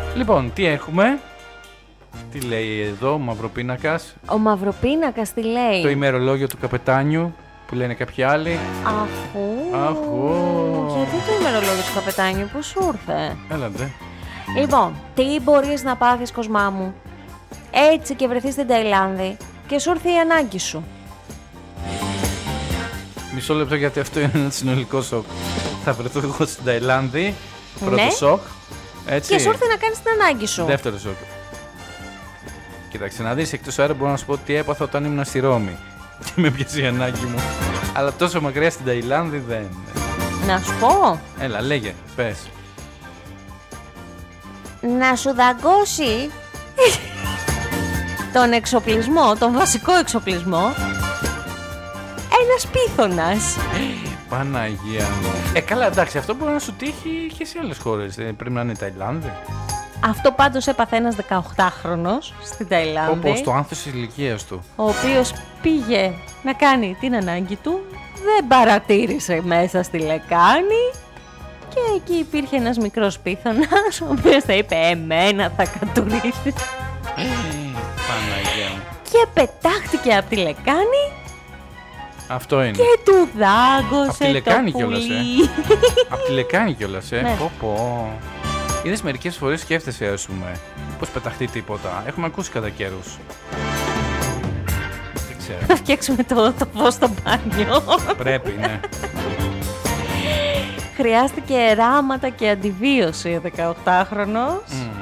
Λοιπόν, τι έχουμε? Τι λέει εδώ ο Μαυροπίνακας? Ο Μαυροπίνακας τι λέει? Το ημερολόγιο του καπετάνιου που λένε κάποιοι άλλοι. Αφού. Γιατί το ημερολόγιο του καπετάνιου, πώς σου ήρθε? Έλατε. Λοιπόν, τι μπορείς να πάθεις, Κοσμά μου, έτσι και βρεθείς στην Ταϊλάνδη και σου ήρθε η ανάγκη σου? Μισό λεπτό, γιατί αυτό είναι ένα συνολικό σοκ. Θα βρεθώ εγώ στην Ταϊλάνδη. Πρώτο Ναι. σοκ. Έτσι. Και σου ήρθε να κάνεις την ανάγκη σου. Δεύτερο σοκ. Κοίταξε να δεις, εκτός αέρα μπορώ να σου πω τι έπαθα όταν ήμουν στη Ρώμη. Και με πιάσει η ανάγκη μου. Αλλά τόσο μακριά στην Ταϊλάνδη δεν. Να σου πω. Έλα, λέγε, πες. Να σου δαγκώσει τον εξοπλισμό, τον βασικό εξοπλισμό, ένας πίθωνας. Παναγία μου. Καλά, εντάξει, αυτό μπορεί να σου τύχει και σε άλλες χώρες. Πρέπει να είναι η Ταϊλάνδη. Αυτό πάντως έπαθε ένας 18χρονος στην Ταϊλάνδη. Όπως το άνθος της ηλικίας του. Ο οποίος πήγε να κάνει την ανάγκη του, δεν παρατήρησε μέσα στη λεκάνη και εκεί υπήρχε ένας μικρός πίθωνας, ο οποίος θα είπε «Εμένα θα κατουρίσεις». Παναγία μου. Και πετάχτηκε από τη λεκάνη. Αυτό είναι. Και του δάγκωσε Απ' τη λεκάνη το κιόλας, πουλί. Απ' τη λεκάνη κιόλας, Ναι. Πω. Είδες, μερικές φορές σκέφτεσαι, ας πούμε, πώς πεταχτεί τίποτα. Έχουμε ακούσει κατά καιρούς. Δεν ξέρω. Θα φτιάξουμε το φως στο μπάνιο. Πρέπει, ναι. Χρειάστηκε ράματα και αντιβίωση ο 18χρονος.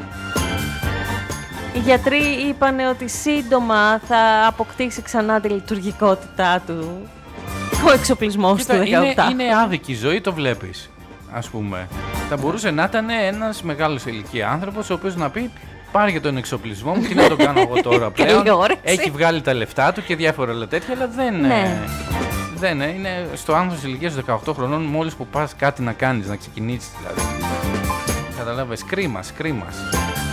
Οι γιατροί είπαν ότι σύντομα θα αποκτήσει ξανά τη λειτουργικότητά του ο εξοπλισμός του 18. Είναι άδικη ζωή, το βλέπεις. Ας πούμε. Θα μπορούσε να ήταν ένας μεγάλος ηλικία άνθρωπος, ο οποίος να πει: πάρε για τον εξοπλισμό μου, τι να το κάνω εγώ τώρα πλέον. Έχει βγάλει τα λεφτά του και διάφορα άλλα τέτοια, αλλά δεν. Ναι. Δεν είναι στο άνθος ηλικίας των 18 χρονών, μόλις που πας κάτι να κάνεις, να ξεκινήσεις δηλαδή. Καταλάβες, κρίμας.